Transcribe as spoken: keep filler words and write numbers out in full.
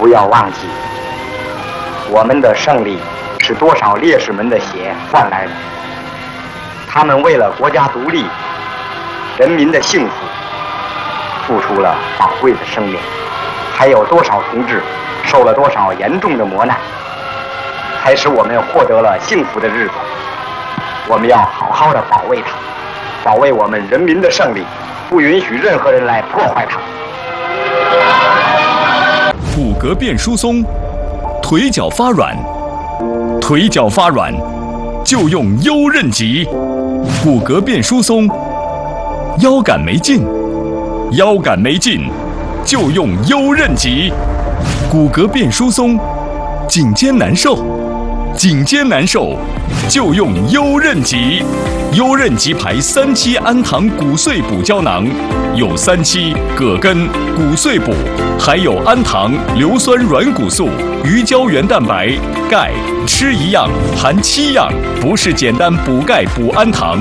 不要忘记，我们的胜利是多少烈士们的血换来的。他们为了国家独立、人民的幸福，付出了宝贵的生命。还有多少同志受了多少严重的磨难，才使我们获得了幸福的日子。我们要好好的保卫它，保卫我们人民的胜利，不允许任何人来破坏它。 骨骼变疏松，腿脚发软，腿脚发软就用优韧极。骨骼变疏松，腰杆没劲，腰杆没劲就用优韧极。骨骼变疏松，颈肩难受，颈肩难受就用优韧极。优韧极牌三七氨糖骨碎补胶囊，有三七、葛根、骨碎补，还有氨糖、硫酸软骨素、鱼胶原蛋白、钙，吃一样含七样，不是简单补钙补氨糖。